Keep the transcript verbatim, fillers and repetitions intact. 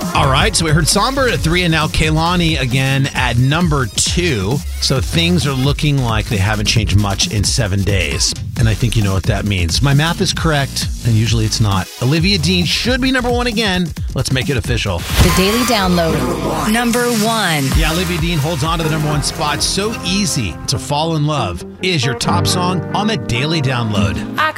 All right, so we heard Songbird at three and now Kehlani again at number two. So things are looking like they haven't changed much in seven days. And I think you know what that means. My math is correct, and usually it's not. Olivia Dean should be number one again. Let's make it official. The Daily Download. Number one. Yeah, Olivia Dean holds on to the number one spot. So easy to fall in love is your top song on the Daily Download. I